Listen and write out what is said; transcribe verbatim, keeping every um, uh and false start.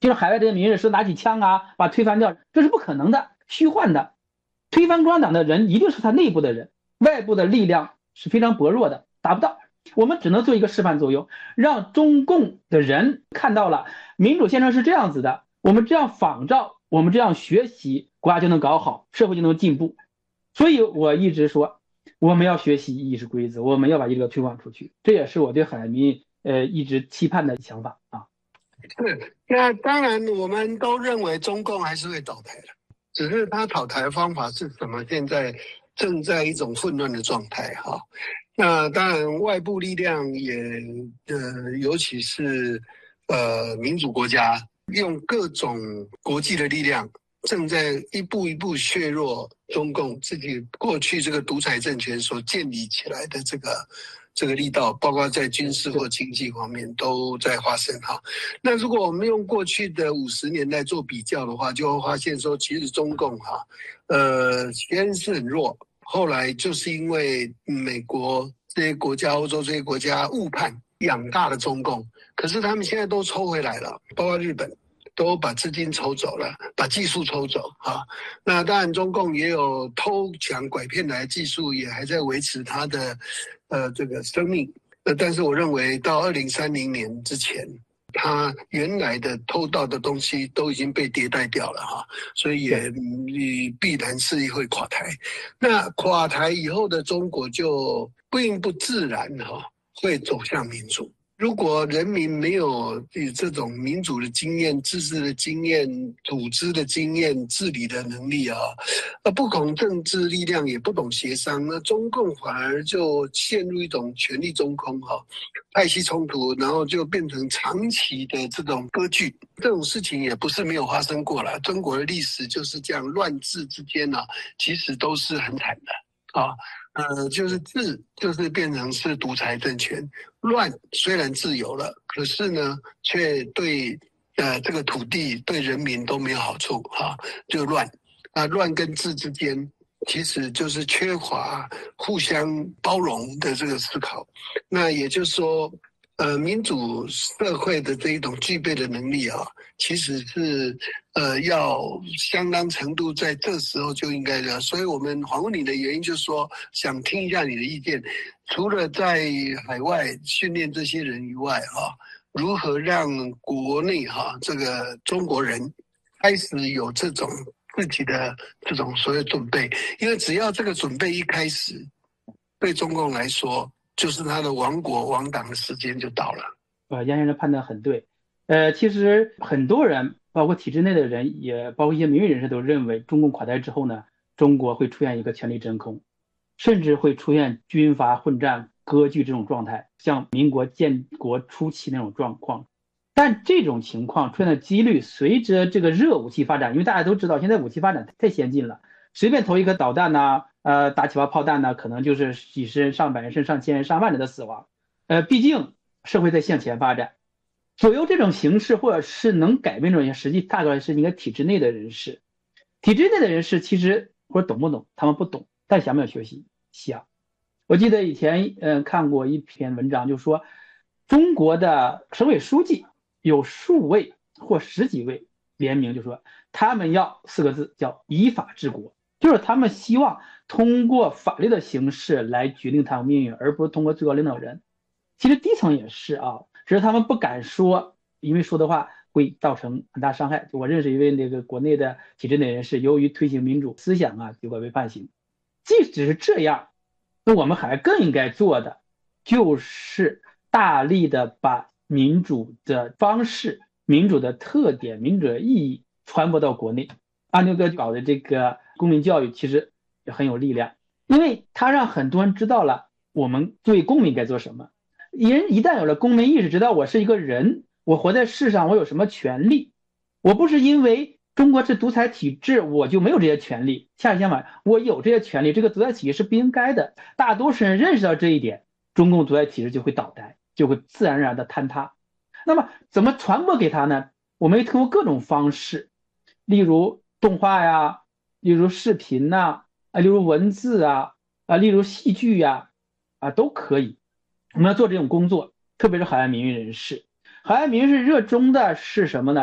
就是海外这些民运人士拿起枪啊，把推翻掉，这是不可能的，虚幻的。推翻共产党的人一定是他内部的人，外部的力量是非常薄弱的，达不到。我们只能做一个示范作用，让中共的人看到了民主宪政是这样子的，我们这样仿照，我们这样学习，国家就能搞好，社会就能进步。所以我一直说，我们要学习议事规则，我们要把这个推广出去，这也是我对海民呃一直期盼的想法啊。 是，那当然我们都认为中共还是会倒台的，只是他倒台的方法是什么，现在正在一种混乱的状态哈。那当然外部力量也呃，尤其是呃民主国家用各种国际的力量，正在一步一步削弱中共自己过去这个独裁政权所建立起来的这个这个力道，包括在军事或经济方面都在发生哈。那如果我们用过去的五十年代做比较的话，就会发现说，其实中共哈，呃，先是很弱，后来就是因为美国这些国家、欧洲这些国家误判养大了中共，可是他们现在都抽回来了，包括日本。都把资金抽走了，把技术抽走啊。那当然，中共也有偷抢拐骗来的技术，也还在维持它的呃这个生命。呃，但是我认为到二零三零年之前，它原来的偷盗的东西都已经被迭代掉了哈，所以也你必然是会垮台。那垮台以后的中国就并不自然哈会走向民主。如果人民没有这种民主的经验、自治的经验、组织的经验、治理的能力啊，呃，不懂政治力量，也不懂协商，那中共反而就陷入一种权力中空哈、啊，派系冲突，然后就变成长期的这种割据。这种事情也不是没有发生过了，中国的历史就是这样，乱治之间呢、啊，其实都是很惨的啊。呃，就是治，就是变成是独裁政权。乱虽然自由了，可是呢，却对呃这个土地对人民都没有好处啊，就乱啊，乱跟治之间，其实就是缺乏互相包容的这个思考。那也就是说，呃，民主社会的这一种具备的能力啊，其实是呃要相当程度在这时候就应该的。所以我们访问你的原因就是说，想听一下你的意见。除了在海外训练这些人以外啊，如何让国内哈、啊、这个中国人开始有这种自己的这种所谓准备？因为只要这个准备一开始，对中共来说，就是他的亡国亡党的时间就到了。 呃，杨先生判断很对。呃，其实很多人，包括体制内的人，也包括一些民运人士，都认为中共垮台之后呢，中国会出现一个权力真空。甚至会出现军阀混战、割据这种状态，像民国建国初期那种状况。但这种情况出现的几率，随着这个热武器发展，因为大家都知道现在武器发展太先进了，随便投一颗导弹呐、啊，呃，打几发炮弹呢，可能就是几十人、上百人、甚至上千人、上万人的死亡。呃，毕竟社会在向前发展，左右这种形势或者是能改变这种实际，大概是应该体制内的人士。体制内的人士其实或者懂不懂，他们不懂。但想不想学习？想。我记得以前呃看过一篇文章，就说中国的省委书记有数位或十几位联名，就说他们要四个字叫依法治国，就是他们希望通过法律的形式来决定他们命运，而不是通过最高领导人。其实低层也是啊，只是他们不敢说，因为说的话会造成很大伤害。我认识一位那个国内的体制内人士，由于推行民主思想啊，结果被判刑。即使是这样，那我们还更应该做的就是大力的把民主的方式、民主的特点、民主的意义传播到国内。阿牛哥搞的这个公民教育其实也很有力量，因为他让很多人知道了我们作为公民该做什么。人一旦有了公民意识，知道我是一个人，我活在世上，我有什么权利，我不是因为中国是独裁体制，我就没有这些权利。恰恰相反，我有这些权利，这个独裁体制是不应该的。大多数人认识到这一点，中共独裁体制就会倒台，就会自然而然的坍塌。那么怎么传播给他呢？我们通过各种方式，例如动画呀，例如视频呐，啊，例如文字啊，啊，例如戏剧呀，啊，都可以。我们要做这种工作，特别是海外民运人士。海外民运人士热衷的是什么呢？